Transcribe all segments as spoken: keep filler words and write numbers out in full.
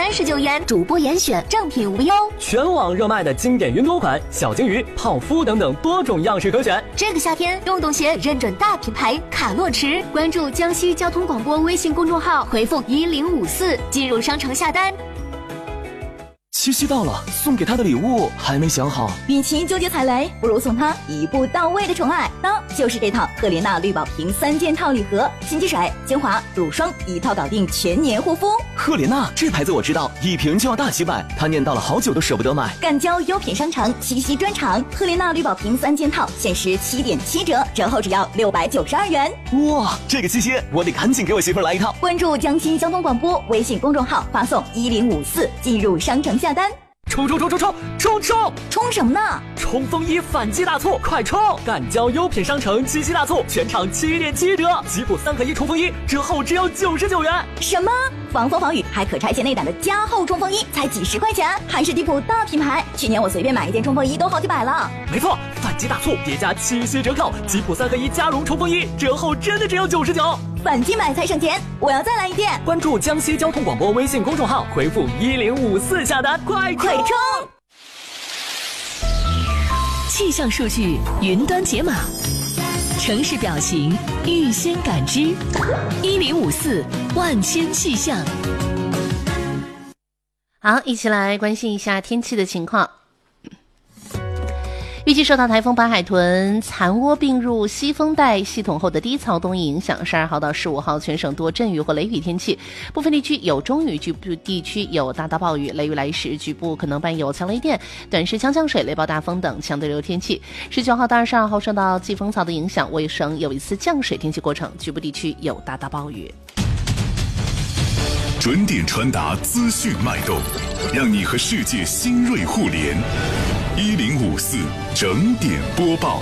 三十九元，主播严选，正品无忧。 全网热卖的经典云朵款、小金鱼、泡芙等等多种样式可选。 这个夏天，运动鞋认准大品牌卡洛驰。关注江西交通广播微信公众号，回复一零五四进入商城下单。 七夕到了，送给他的礼物还没想好。 与其纠结踩雷，不如送他一步到位的宠爱。那就是这套赫莲娜绿宝瓶三件套礼盒，洗洁水、精华、乳霜一套搞定全年护肤。 赫莲娜这牌子我知道，一瓶就要大几百，他念叨了好久都舍不得买。 干胶优品商城七夕专场，赫莲娜绿宝瓶三件套限时七点七折，折后只要六百九十二元。 哇，这个七夕我得赶紧给我媳妇来一套。 关注江西交通广播微信公众号，发送一零五四进入商城下单。 冲冲冲冲冲冲冲！ 冲什么呢？ 冲锋衣反季大促，快冲！干胶优品商城七夕大促，全场七点七折，吉普三合一冲锋衣折后只要九十九元。 什么？防风防雨还可拆卸内胆的加厚冲锋衣才几十块钱，还是迪普大品牌。去年我随便买一件冲锋衣都好几百了。 没错，反季大促叠加七夕折扣，吉普三合一加绒冲锋衣折后真的只要九十九。 反季买才省钱，我要再来一件。 关注江西交通广播微信公众号，回复一零五四下单，快快冲！ 气象数据云端解码，城市表情预先感知，一零五四万千气象。 好，一起来关心一下天气的情况。预计受到台风白海豚残涡并入西风带系统后的低槽东移影响，十二号到十五号全省多阵雨或雷雨天气，部分地区有中雨，局部地区有大到暴雨，雷雨来时局部可能伴有强雷电、短时强降水、雷暴大风等强对流天气。十九号到二十二号受到季风槽的影响，为省有一次降水天气过程，局部地区有大到暴雨。 准点传达资讯脉动，让你和世界新锐互联。一零五四整点播报。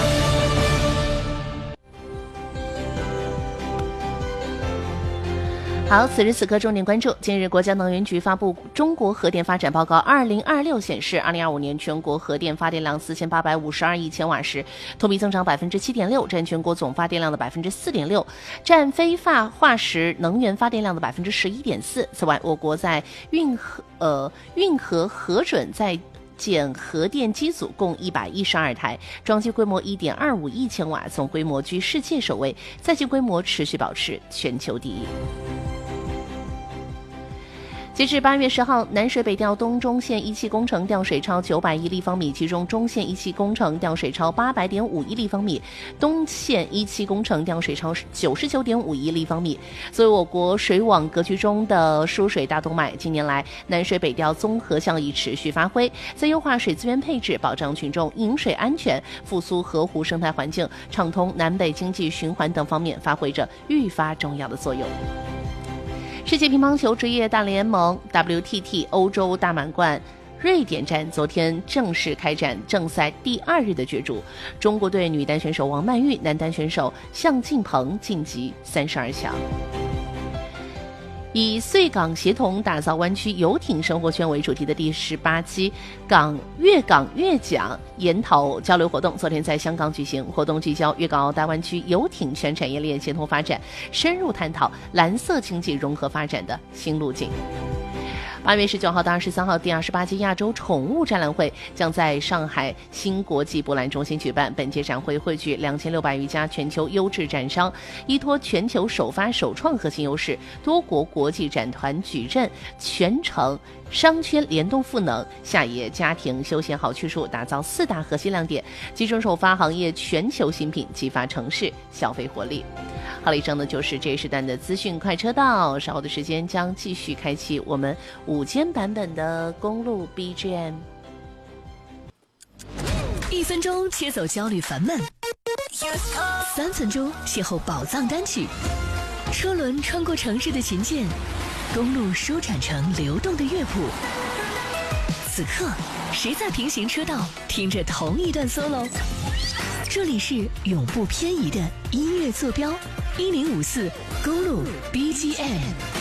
好，此时此刻重点关注。近日，国家能源局发布《中国核电发展报告二零二六》，显示，二零二五年全国核电发电量四千八百五十二亿千瓦时，同比增长百分之七点六，占全国总发电量的百分之四点六，占非化化石能源发电量的百分之十一点四。此外，我国在运核呃运核核准在建核电机组共一百一十二台，装机规模 一点二五亿千瓦，总规模居世界首位，在建规模持续保持全球第一。截至八月十号，南水北调东中线一期工程调水超九百亿立方米，其中中线一期工程调水超八百点五亿立方米，东线一期工程调水超九十九点五亿立方米。作为我国水网格局中的输水大动脉，近年来南水北调综合效益持续发挥，在优化水资源配置、保障群众饮水安全、复苏河湖生态环境、畅通南北经济循环等方面发挥着愈发重要的作用。世界乒乓球职业大联盟 W T T 欧洲大满贯瑞典站昨天正式开展正赛第二日的角逐，中国队女单选手王曼玉、男单选手向进鹏晋级三十二强。以穗港协同打造湾区游艇生活圈为主题的第十八期港粤港粤奖研讨交流活动昨天在香港举行，活动聚焦粤港澳大湾区游艇全产业链协同发展，深入探讨蓝色经济融合发展的新路径。八月十九号到二十三号，第二十八届亚洲宠物展览会将在上海新国际博览中心举办。本届展会汇聚两千六百余家全球优质展商，依托全球首发首创核心优势，多国国际展团矩阵，全程商圈联动赋能，下野家庭休闲好去处，打造四大核心亮点，集中首发行业全球新品，激发城市消费活力。好了，以上呢就是这一时段的资讯快车道，稍后的时间将继续开启我们午间版本的公路 B G M。 一分钟切走焦虑烦闷，三分钟邂逅宝藏单曲，车轮穿过城市的琴键，公路舒展成流动的乐谱。此刻谁在平行车道听着同一段 solo？ 这里是永不偏移的音乐坐标一零五四公路 B G M。